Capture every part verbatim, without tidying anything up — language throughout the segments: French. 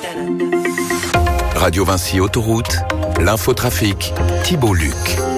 Radio Vinci Autoroute, l'infotrafic, Thibault Luc.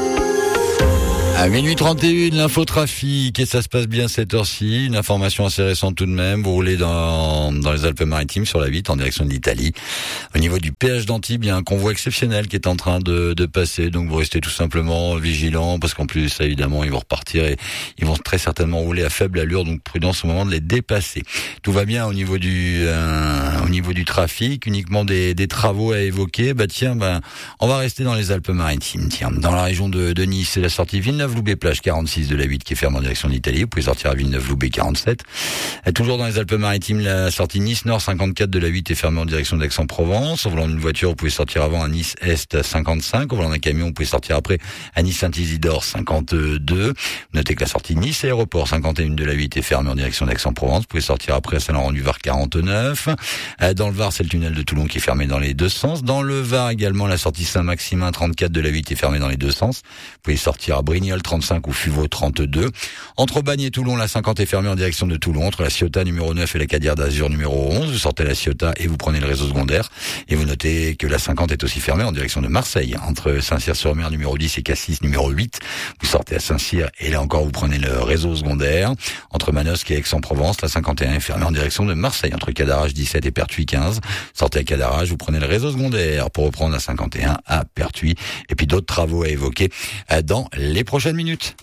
À minuit trente et un, l'infotrafic, et ça se passe bien cette heure-ci. Une information assez récente tout de même. Vous roulez dans, dans les Alpes-Maritimes sur la huit en direction de l'Italie. Au niveau du péage d'Antibes, il y a un convoi exceptionnel qui est en train de, de passer. Donc vous restez tout simplement vigilants parce qu'en plus, évidemment, ils vont repartir et ils vont très certainement rouler à faible allure. Donc prudence au moment de les dépasser. Tout va bien au niveau du, euh, au niveau du trafic. Uniquement des, des travaux à évoquer. Bah tiens, bah, on va rester dans les Alpes-Maritimes. Tiens, dans la région de, de Nice, c'est la sortie Villeneuve-Loubet plage quarante-six de la huit qui est fermée en direction de l'Italie. Vous pouvez sortir à Villeneuve-Loubet quarante-sept. Et toujours dans les Alpes-Maritimes, la sortie Nice-Nord cinquante-quatre de la huit est fermée en direction d'Aix-en-Provence. Au volant d'une voiture, vous pouvez sortir avant à Nice-Est cinquante-cinq. Au volant d'un camion, vous pouvez sortir après à Nice-Saint-Isidore cinquante-deux. Notez que la sortie Nice-Aéroport cinquante et un de la huit est fermée en direction d'Aix-en-Provence. Vous pouvez sortir après à Saint-Laurent-du-Var quarante-neuf. Dans le Var, c'est le tunnel de Toulon qui est fermé dans les deux sens. Dans le Var également, la sortie Saint-Maximin trente-quatre de la huit est fermée dans les deux sens. Vous pouvez sortir à Brignoles trente-cinq ou Fuveau trente-deux. Entre Bagne et Toulon, la cinquante est fermée en direction de Toulon. Entre la Ciotat numéro neuf et la Cadière d'Azur numéro onze, vous sortez la Ciotat et vous prenez le réseau secondaire. Et vous notez que la cinquante est aussi fermée en direction de Marseille. Entre Saint-Cyr-sur-Mer numéro dix et Cassis numéro huit, vous sortez à Saint-Cyr et là encore vous prenez le réseau secondaire. Entre Manosque et Aix-en-Provence, la cinquante et un est fermée en direction de Marseille. Entre Cadarache dix-sept et Pertuis quinze, sortez à Cadarache, vous prenez le réseau secondaire pour reprendre la cinquante et un à Pertuis. Et puis d'autres travaux à évoquer dans les prochaines minutes.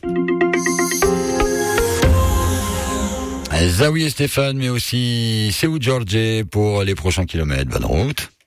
Zawi et Stéphane, mais aussi Seu George pour les prochains kilomètres. Bonne route.